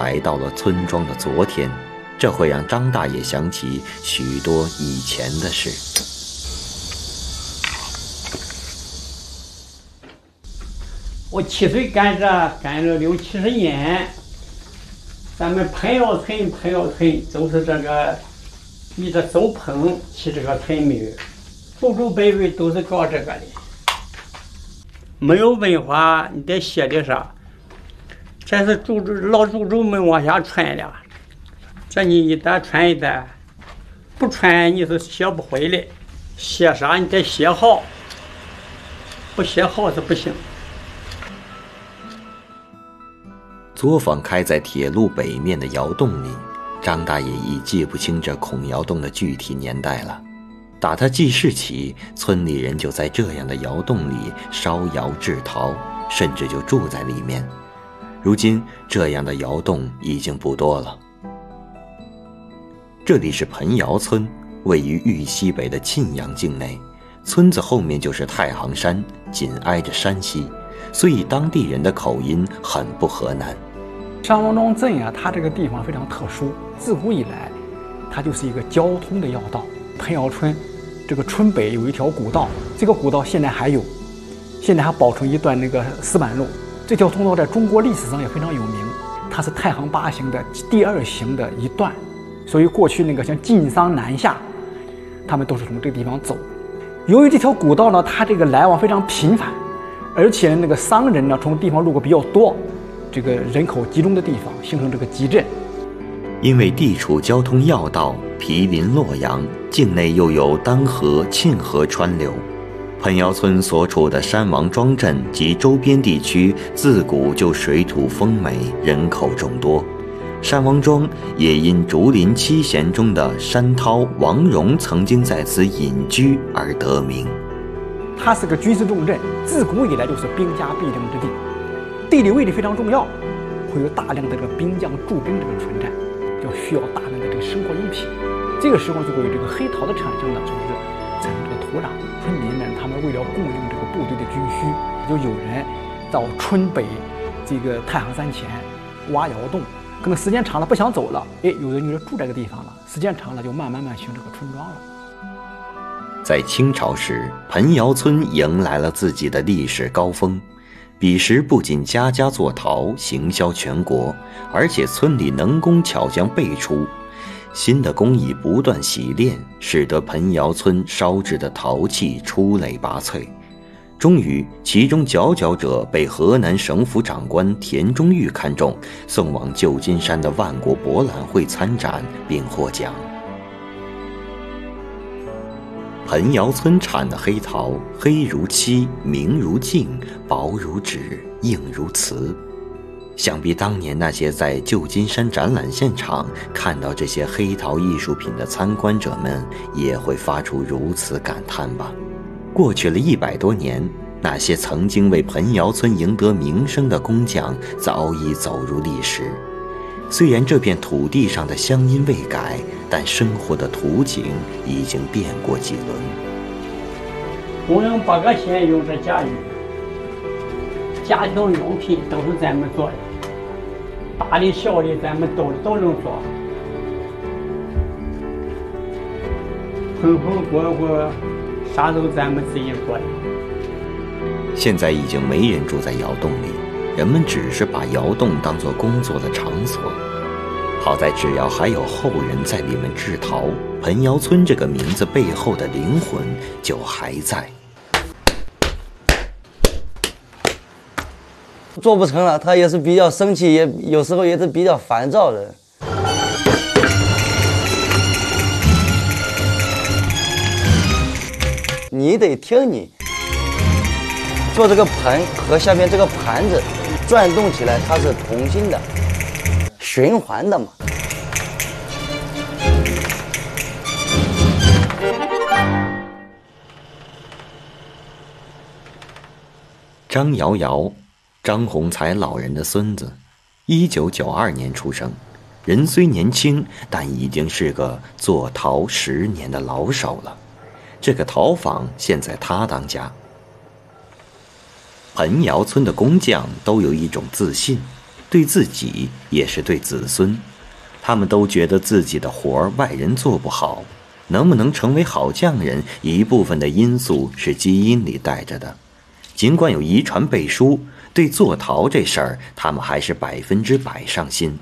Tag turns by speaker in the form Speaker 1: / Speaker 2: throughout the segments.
Speaker 1: 来到了村庄的昨天，这会让张大爷想起许多以前的事。
Speaker 2: 我7岁干了60-70年，咱们彭窑村都是这个以这手捧起这个村名，祖祖辈辈都是搞这个的。没有文化，你得写的啥？这是老祖宗们往下传的，这你一代传一代，不传你是学不回来。写啥你得写好，不写好是不行。
Speaker 1: 作坊开在铁路北面的窑洞里，张大爷已记不清这孔窑洞的具体年代了。打他记事起，村里人就在这样的窑洞里烧窑制陶，甚至就住在里面。如今这样的窑洞已经不多了。这里是彭窑村，位于豫西北的沁阳境内，村子后面就是太行山，紧挨着山西，所以当地人的口音很不河南。
Speaker 3: 山王庄镇啊，它这个地方非常特殊，自古以来它就是一个交通的要道。彭窑村这个村北有一条古道，这个古道现在还有，现在还保存一段那个石板路。这条通道在中国历史上也非常有名，它是太行8行的第2行的一段，所以过去那个像晋商南下，他们都是从这个地方走。由于这条古道呢，它这个来往非常频繁，而且那个商人呢从地方路过比较多，这个人口集中的地方形成这个集镇。
Speaker 1: 因为地处交通要道，毗邻洛阳，境内又有丹河、沁河川流，彭窑村所处的山王庄镇及周边地区自古就水土丰美，人口众多。山王庄也因竹林七贤中的山涛、王戎曾经在此隐居而得名。
Speaker 3: 它是个军事重镇，自古以来就是兵家必争之地，地理位置非常重要，会有大量的这个兵将驻兵这个存在，就需要大量的这个生活用品。这个时候就会有这个黑陶的产生呢，就是产生这个土壤。村民们他们为了供应这个部队的军需，就有人到村北这个太行山前挖窑洞，可能时间长了不想走了，有人住这个地方了，时间长了就慢慢形成这个村庄了。
Speaker 1: 在清朝时，彭窑村迎来了自己的历史高峰。彼时不仅家家做陶，行销全国，而且村里能工巧匠辈出，新的工艺不断洗炼，使得彭窑村烧制的陶器出类拔萃。终于，其中佼佼者被河南省府长官田中玉看中，送往旧金山的万国博览会参展并获奖。彭窑村产的黑陶，黑如漆，明如镜，薄如纸，硬如瓷。想必当年那些在旧金山展览现场看到这些黑陶艺术品的参观者们，也会发出如此感叹吧。过去了100多年，那些曾经为彭窑村赢得名声的工匠早已走入历史。虽然这片土地上的乡音未改，但生活的图景已经变过几轮。
Speaker 2: 我们8个县用这家具，家庭用品都是咱们做的，大的小的咱们都能做。盆锅啥都咱们自己做的。
Speaker 1: 现在已经没人住在窑洞里，人们只是把窑洞当作工作的场所。好在只要还有后人在里面制陶，彭窑村这个名字背后的灵魂就还在。
Speaker 4: 做不成了，他也是比较生气，也有时候也是比较烦躁的。你得听你做这个盆和下面这个盘子转动起来，它是同心的，循环的嘛。
Speaker 1: 张瑶瑶，张宏才老人的孙子，1992年出生，人虽年轻，但已经是个做陶10年的老手了。这个陶坊现在他当家。彭窑村的工匠都有一种自信， 对自己也是对子孙。他们都觉得自己的活儿外人做不好，能不能成为好匠人，一部分的因素是基因里带着的。尽管有遗传背书，对做陶这事儿，他们还是100%上心。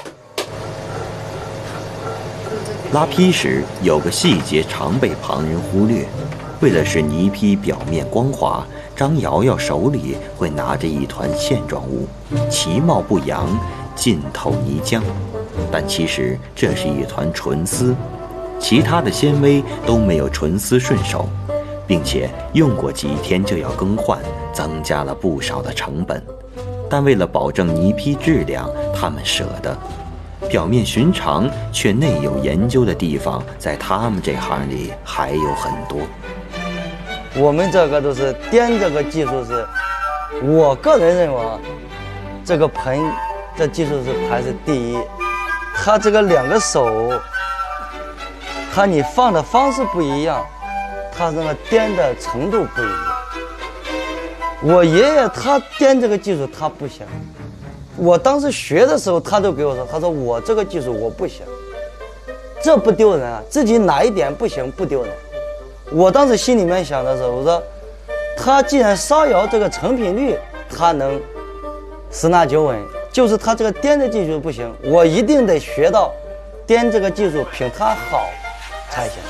Speaker 1: 拉坯时有个细节常被旁人忽略，为了使泥坯表面光滑，张瑶瑶手里会拿着一团线状物，其貌不扬，浸透泥浆，但其实这是一团纯丝，其他的纤维都没有纯丝顺手，并且用过几天就要更换，增加了不少的成本。但为了保证泥坯质量，他们舍得。表面寻常却内有研究的地方，在他们这行里还有很多。
Speaker 4: 我们这个都是颠这个技术是，我个人认为啊，这个盆这技术是排是第一。它这个2个手，它你放的方式不一样，它那个颠的程度不一样。我爷爷他颠这个技术他不行，我当时学的时候他都给我说，他说我这个技术我不行，这不丢人啊，自己哪一点不行不丢人。我当时心里面想的时候，我说他既然烧窑这个成品率他能10拿9稳，就是他这个颠的技术不行，我一定得学到颠这个技术比他好才行。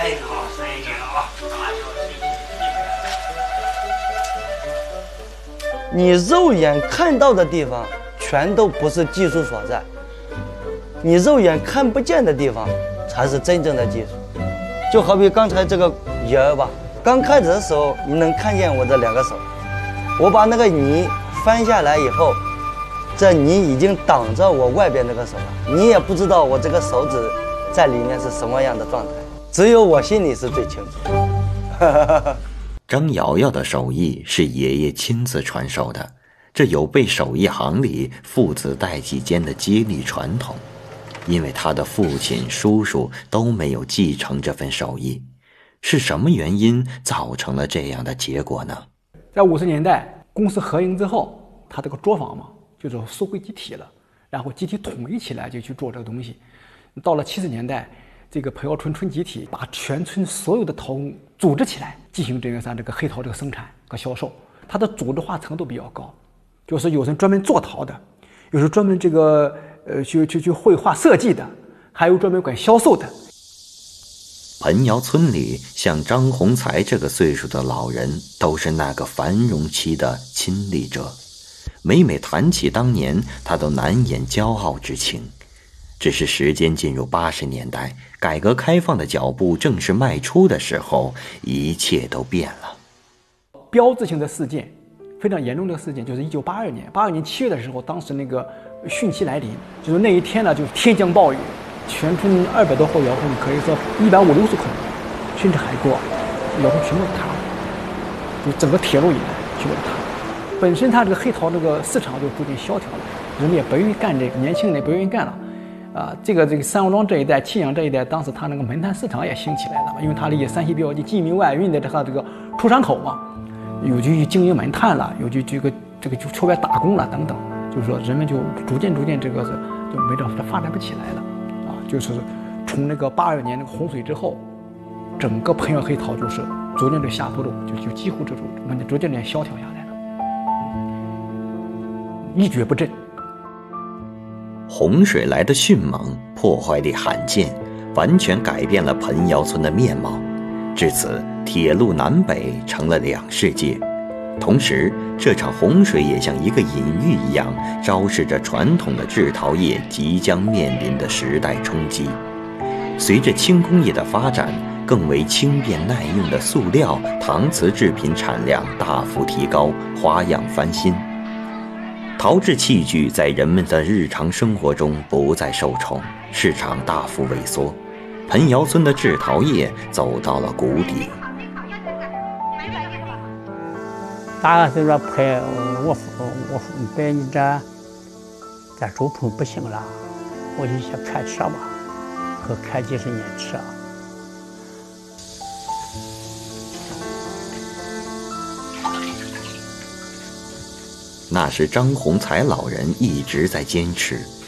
Speaker 4: 你肉眼看到的地方全都不是技术所在，你肉眼看不见的地方才是真正的技术。就好比刚才这个泥儿吧，刚开始的时候你能看见我这2个手，我把那个泥翻下来以后，这泥已经挡着我外边那个手了，你也不知道我这个手指在里面是什么样的状态，只有我心里是最清楚。
Speaker 1: 张瑶瑶的手艺是爷爷亲自传授的，这有悖手艺行里父子代际间的接力传统，因为他的父亲、叔叔都没有继承这份手艺。是什么原因造成了这样的结果呢？
Speaker 3: 在50年代公司合营之后，他这个作坊嘛，就是收归集体了，然后集体统一起来就去做这个东西。到了70年代，这个彭窑村村集体把全村所有的陶工组织起来，进行这个黑陶这个生产和销售。它的组织化程度比较高，就是有人专门做陶的，有人专门这个去绘画设计的，还有专门管销售的。
Speaker 1: 彭窑村里像张洪才这个岁数的老人，都是那个繁荣期的亲历者。每谈起当年，他都难掩骄傲之情。只是时间进入80年代，改革开放的脚步正式迈出的时候，一切都变了。
Speaker 3: 标志性的事件，非常严重的事件，就是1982年，82年7月的时候，当时那个汛期来临，就是那一天呢，就是天降暴雨，全村200多户窑洞可以说150-160口，甚至还过，窑洞全部塌了，就整个铁路以来全部塌了。本身它这个黑陶这个市场就逐渐萧条了，人们也不愿意干这个，年轻人也不愿意干了。这个三王庄这一带、沁阳这一带，当时它那个煤炭市场也兴起来了，因为它离山西标记、济民外运的它这个出山口嘛，有去经营煤炭了，有去这个就出外打工了等等，就是说人们就逐渐这个是就没这发展不起来了就是从那个82年那个洪水之后，整个彭窑黑陶就是逐渐的下坡路，就几乎这种逐渐萧条下来了，一蹶不振。
Speaker 1: 洪水来的迅猛，破坏力罕见，完全改变了彭窑村的面貌。至此，铁路南北成了2世界。同时，这场洪水也像一个隐喻一样，昭示着传统的制陶业即将面临的时代冲击。随着轻工业的发展，更为轻便耐用的塑料、搪瓷制品产量大幅提高，花样翻新。陶制器具在人们的日常生活中不再受宠，市场大幅萎缩，彭窑村的制陶业走到了谷底。
Speaker 2: 大概是说拍我摆你这周棚不行了，我就先看车吧，可看几十年车。
Speaker 1: 那是张宏才老人一直在坚持。